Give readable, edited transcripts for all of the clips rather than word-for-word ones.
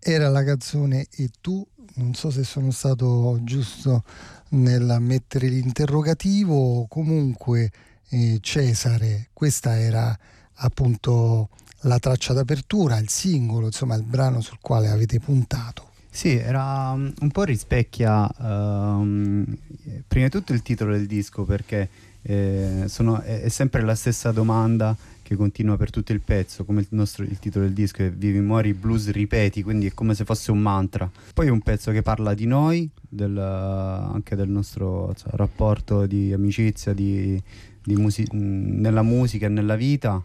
Era la canzone E tu, non so se sono stato giusto nel mettere l'interrogativo, comunque Cesare, questa era appunto la traccia d'apertura, il singolo, insomma il brano sul quale avete puntato. Sì, era un po' rispecchia prima di tutto il titolo del disco, perché è sempre la stessa domanda che continua per tutto il pezzo, come il titolo del disco è Vivi, muori, blues, ripeti, quindi è come se fosse un mantra. Poi è un pezzo che parla di noi, anche del nostro rapporto di amicizia, nella musica e nella vita.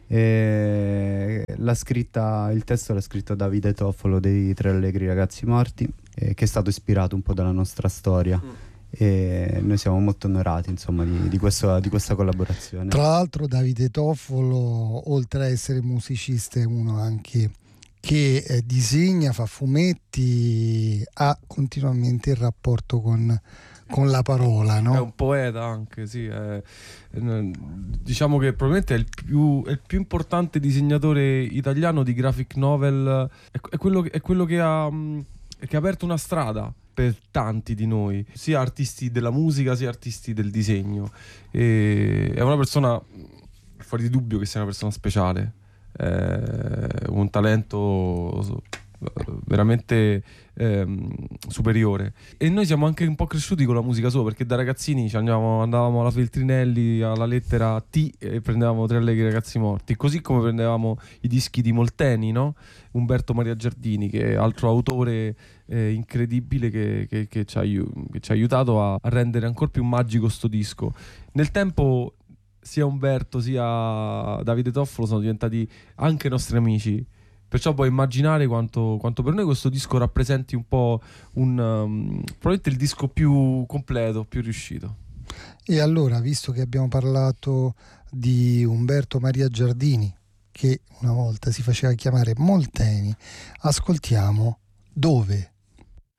Il testo l'ha scritto Davide Toffolo dei Tre Allegri Ragazzi Morti, che è stato ispirato un po' dalla nostra storia. E noi siamo molto onorati, insomma, di questa collaborazione. Tra l'altro Davide Toffolo, oltre a essere musicista, è uno anche che disegna, fa fumetti, ha continuamente il rapporto con la parola, no? È un poeta anche, sì. Diciamo che probabilmente è il più importante disegnatore italiano di graphic novel. È quello che ha aperto una strada per tanti di noi, sia artisti della musica sia artisti del disegno. E è una persona, fuori di dubbio che sia una persona speciale, un talento veramente superiore. E noi siamo anche un po' cresciuti con la musica sua, perché da ragazzini andavamo alla Feltrinelli alla lettera T e prendevamo Tre Allegri Ragazzi Morti, così come prendevamo i dischi di Molteni, no? Umberto Maria Giardini, che è altro autore incredibile che ci ha aiutato a rendere ancora più magico sto disco. Nel tempo sia Umberto sia Davide Toffolo sono diventati anche nostri amici, perciò puoi immaginare quanto per noi questo disco rappresenti un po' probabilmente il disco più completo, più riuscito. E allora, visto che abbiamo parlato di Umberto Maria Giardini, che una volta si faceva chiamare Molteni, ascoltiamo Dove?